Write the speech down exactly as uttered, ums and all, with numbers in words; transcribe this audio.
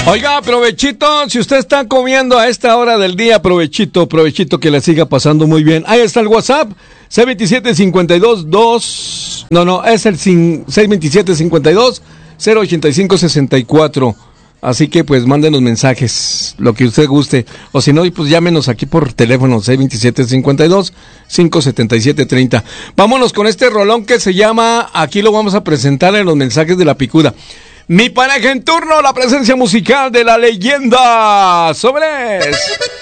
Oiga, provechito, si usted está comiendo a esta hora del día, provechito, provechito, que le siga pasando muy bien. Ahí está el WhatsApp, seis veintisiete, cincuenta y dos, dos, no, no, es el seis veintisiete, cincuenta y dos, cero ochenta y cinco, sesenta y cuatro. Así que pues mándenos mensajes, lo que usted guste, o si no, pues llámenos aquí por teléfono, seis veintisiete, cincuenta y dos, cinco setenta y siete, treinta. Vámonos con este rolón que se llama, aquí lo vamos a presentar en los mensajes de la picuda. Mi pareja en turno, la presencia musical de la leyenda. ¡Sobres!